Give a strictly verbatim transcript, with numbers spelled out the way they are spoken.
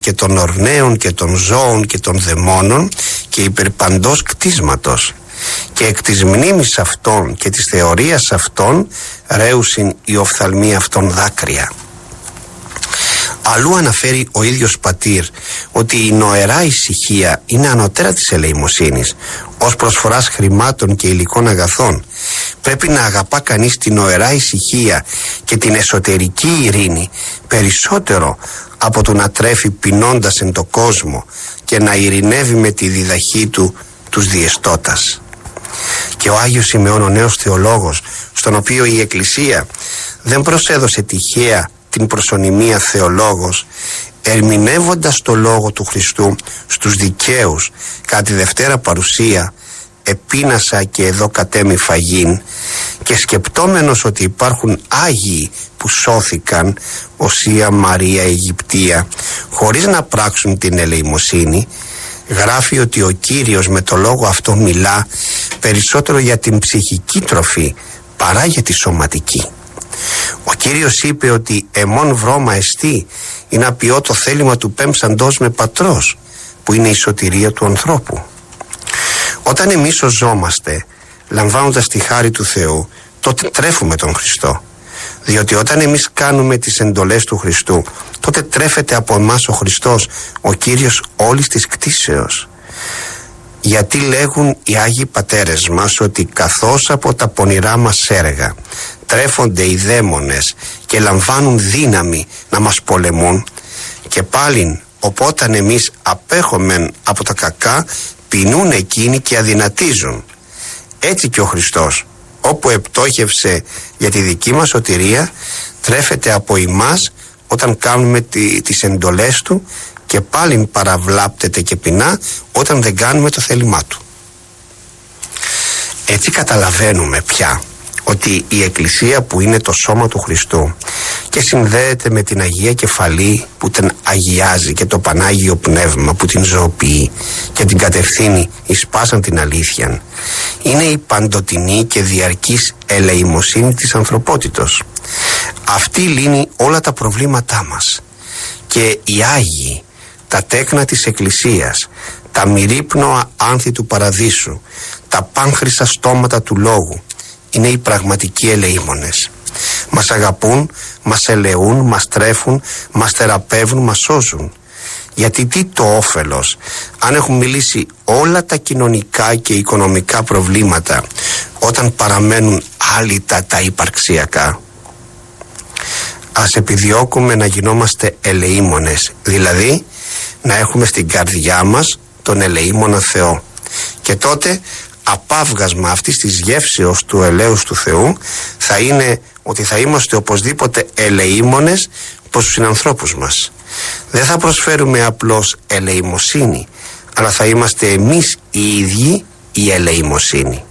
και των ορναίων και των ζώων και των δαιμόνων και υπερπαντός κτίσματος. Και εκ της μνήμης αυτών και της θεωρίας αυτών ρέουσιν οι οφθαλμοί αυτών δάκρυα. Αλλού αναφέρει ο ίδιος πατήρ ότι η νοερά ησυχία είναι ανωτέρα της ελεημοσύνης. Ως προσφοράς χρημάτων και υλικών αγαθών πρέπει να αγαπά κανείς την νοερά ησυχία και την εσωτερική ειρήνη περισσότερο από το να τρέφει πεινώντας εν το κόσμο και να ειρηνεύει με τη διδαχή του τους διεστώτας. Και ο Άγιος Σιμεών, ο νέος θεολόγος, στον οποίο η Εκκλησία δεν προσέδωσε τυχαία την προσωνυμία θεολόγος, ερμηνεύοντας το λόγο του Χριστού στους δικαίους κατά τη Δευτέρα Παρουσία, επίνασα και εδώ κατέμει φαγήν, και σκεπτόμενος ότι υπάρχουν Άγιοι που σώθηκαν, Οσία, Μαρία, Αιγυπτία, χωρίς να πράξουν την ελεημοσύνη, γράφει ότι ο Κύριος με το λόγο αυτό μιλά περισσότερο για την ψυχική τροφή παρά για τη σωματική. Ο Κύριος είπε ότι εμών βρώμα εστί ή να ποιώ το θέλημα του πέμψαντός με πατρός, που είναι η σωτηρία του ανθρώπου. Όταν εμείς σωζόμαστε λαμβάνοντας τη χάρη του Θεού, τότε τρέφουμε τον Χριστό, διότι όταν εμείς κάνουμε τις εντολές του Χριστού, τότε τρέφεται από εμάς ο Χριστός, ο Κύριος όλης της κτήσεως. Γιατί λέγουν οι Άγιοι Πατέρες μας ότι καθώς από τα πονηρά μας έργα τρέφονται οι δαίμονες και λαμβάνουν δύναμη να μας πολεμούν, και πάλιν οπόταν εμείς απέχομεν από τα κακά, πεινούν εκείνοι και αδυνατίζουν. Έτσι και ο Χριστός, όπου επτόχευσε για τη δική μας σωτηρία, τρέφεται από εμάς όταν κάνουμε τη, τις εντολές του, και πάλιν παραβλάπτεται και πεινά όταν δεν κάνουμε το θέλημά του. Έτσι καταλαβαίνουμε πια ότι η Εκκλησία, που είναι το σώμα του Χριστού και συνδέεται με την Αγία Κεφαλή που την αγιάζει, και το Πανάγιο Πνεύμα που την ζωοποιεί και την κατευθύνει εις πάσαν την αλήθεια, είναι η παντοτινή και διαρκής ελεημοσύνη της ανθρωπότητος. Αυτή λύνει όλα τα προβλήματά μας, και οι Άγιοι, τα τέκνα της Εκκλησίας, τα μυρίπνοα άνθη του Παραδείσου, τα πάνχρυστα στόματα του Λόγου, είναι οι πραγματικοί ελεήμονες. Μας αγαπούν, μας ελεούν, μας τρέφουν, μας θεραπεύουν, μας σώζουν. Γιατί τι το όφελος αν έχουν μιλήσει όλα τα κοινωνικά και οικονομικά προβλήματα όταν παραμένουν άλυτα τα υπαρξιακά. Ας επιδιώκουμε να γινόμαστε ελεήμονες, δηλαδή να έχουμε στην καρδιά μας τον ελεήμονα Θεό, και τότε απάβγασμα αυτής της γεύσεως του ελέους του Θεού θα είναι ότι θα είμαστε οπωσδήποτε ελεήμονες προς τους συνανθρώπους μας. Δεν θα προσφέρουμε απλώς ελεημοσύνη, αλλά θα είμαστε εμείς οι ίδιοι η ελεημοσύνη.